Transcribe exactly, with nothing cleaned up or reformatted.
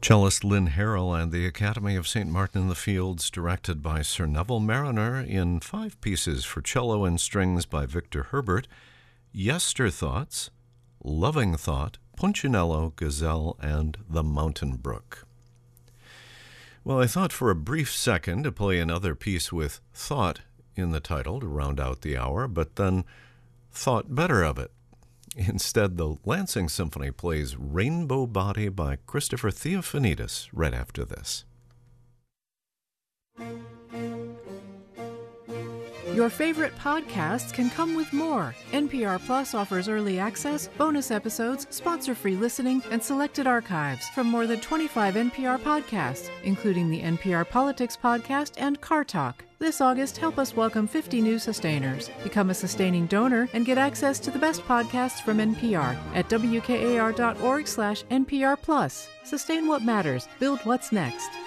Cellist Lynn Harrell and the Academy of Saint Martin in the Fields, directed by Sir Neville Mariner, in five pieces for cello and strings by Victor Herbert: Yester Thoughts, Loving Thought, Punchinello, Gazelle, and The Mountain Brook. Well, I thought for a brief second to play another piece with thought in the title to round out the hour, but then thought better of it. Instead, the Lansing Symphony plays Rainbow Body by Christopher Theophanides right after this. Your favorite podcasts can come with more. N P R Plus offers early access, bonus episodes, sponsor-free listening, and selected archives from more than twenty-five N P R podcasts, including the N P R Politics Podcast and Car Talk. This August, help us welcome fifty new sustainers. Become a sustaining donor and get access to the best podcasts from N P R at W K A R dot org slash N P R Plus. Sustain what matters. Build what's next.